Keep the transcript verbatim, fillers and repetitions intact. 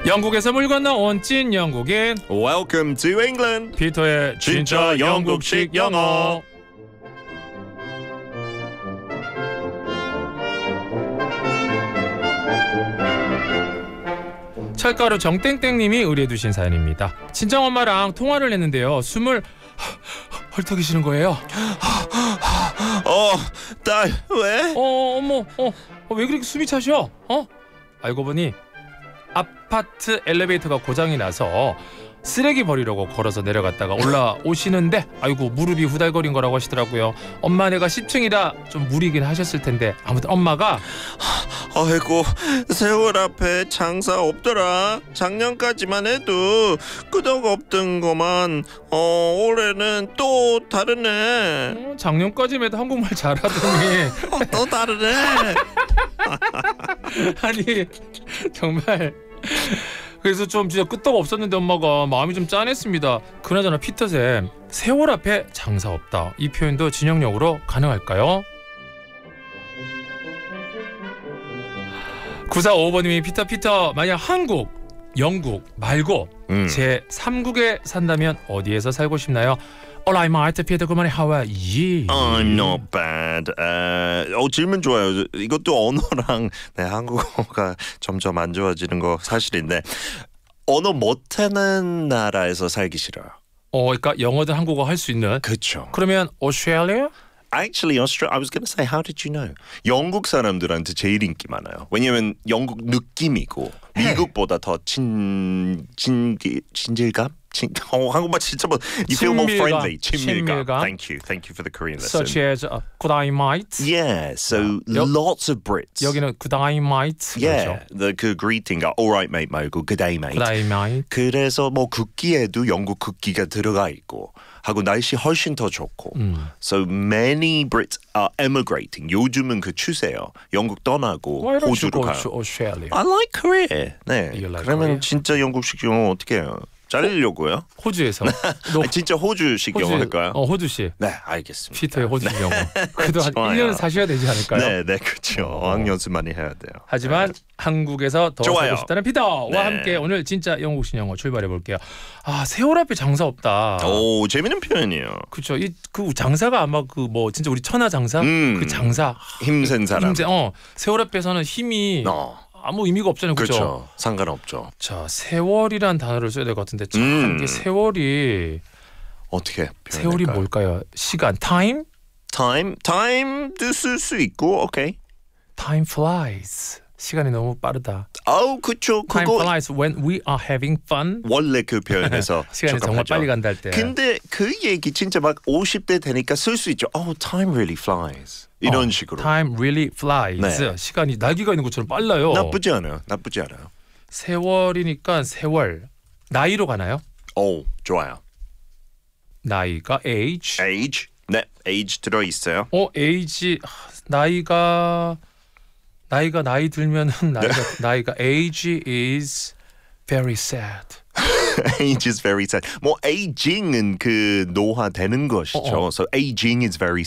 영국에서 물 건너온 찐 영국인 Welcome to England. 피터의 진짜 영국식 영어. 철가루 정땡땡님이 의뢰해두신 사연입니다. 친정엄마랑 통화를 했는데요. 숨을 헐떡이시는 거예요. 어, 딸 왜? 어, 어머, 어, 어, 왜 그렇게 숨이 차셔? 어? 알고 보니 아파트 엘리베이터가 고장이 나서 쓰레기 버리려고 걸어서 내려갔다가 올라오시는데 아이고 무릎이 후달거린 거라고 하시더라고요. 엄마 내가 십 층이라 좀 무리긴 하셨을 텐데 아무튼 엄마가 아이고 세월 앞에 장사 없더라. 작년까지만 해도 끄덕 없던 거만 어 올해는 또 다르네. 어, 작년까지만 해도 한국말 잘하더니 어, 또 다르네. 아니 정말 그래서 좀 진짜 끄떡 없었는데 엄마가 마음이 좀 짠했습니다. 그나저나 피터쌤 세월 앞에 장사 없다 이 표현도 진영역으로 가능할까요? 구사오오 번님이 피터 피터 만약 한국, 영국 말고 음. 제삼 국에 산다면 어디에서 살고 싶나요? Alright, mate, 피터 그만해. How are you? Oh, not bad. 에, 어, 질문 좋아요. 이것도 언어랑 네, 한국어가 점점 안 좋아지는 거 사실인데 언어 못하는 나라에서 살기 싫어요. 어, 그러니까 영어든 한국어 할 수 있는. 그렇죠. 그러면 Australia? Actually, Australia. I was going to say, how did you know? 영국 사람들한테 제일 인기 많아요. 왜냐면 영국 느낌이고 미국보다 더 친, 친, 친질감? 친, 어, 한국말 진짜 뭐 You feel more friendly. 친밀감. 친밀감. Thank you. Thank you for the Korean lesson. Such as uh, good eye mate. Yeah, so 여, lots of Brits. 여기는 good eye mate. Yeah, the 그 greeting, all right mate 말고 good day mate. good eye mate. 그래서 뭐 국기에도 영국 국기가 들어가 있고 하고 날씨 훨씬 더 좋고. 음. So many Brits are emigrating. 요즘은 그 추세요. 영국 떠나고 Why don't you 호주로 go 가요. to Australia? I like Korea. 네. You like 그러면 Korea? 진짜 영국식 영어 어떻게 해요? 잘리려고요? 호주에서. 너 아니, 진짜 호주식 영어 할까요? 어, 호주식. 네, 알겠습니다. 피터의 호주식 영어. 그래도 한 좋아요. 일 년 사셔야 되지 않을까요? 네, 네, 그렇죠. 어학 연습 많이 해야 돼요. 하지만 네. 한국에서 더 좋아요. 살고 싶다는 피터와 네. 함께 오늘 진짜 영국식 영어 출발해 볼게요. 아 세월 앞에 장사 없다. 오, 재밌는 표현이에요. 그렇죠. 이 그 장사가 아마 그 뭐 진짜 우리 천하 장사 음. 그 장사 힘센 사람. 힘세, 어 세월 앞에서는 힘이 어. 아무 의미가 없잖아요. 그렇죠. 그렇죠. 상관없죠. 자 세월이란 단어를 써야 될 것 같은데 참 음. 이게 세월이 어떻게 세월이 표현할까요? 뭘까요? 시간 time time, time도 쓸 수 있고, 오케이. time flies. 시간이 너무 빠르다. 아우, 그쵸. Time 그거 flies when we are having fun. 원래 그 표현에서 시간이 정말 적합하죠. 빨리 간다 할 때. 근데 그 얘기 진짜 막 오십 대 되니까 쓸 수 있죠. Oh, time really flies. 이런 어, 식으로. Time really flies. 네. 시간이 날개가 있는 것처럼 빨라요. 나쁘지 않아요. 나쁘지 않아요. 세월이니까 세월. 나이로 가나요? 오, 좋아요. 나이가 age. age. 네, age 들어 있어요. 어, age 하, 나이가 나이가 나이 들면은 나이가 나이가 age is very sad. age is very sad. 뭐 aging은 그 노화되는 것이죠. 어, 어. So aging is very